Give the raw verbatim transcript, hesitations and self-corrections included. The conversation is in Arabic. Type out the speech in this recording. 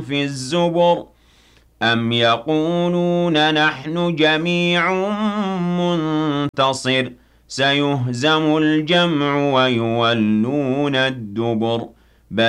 في الزبر أم يقولون نحن جميع منتصر سيهزم الجمع ويولون الدبر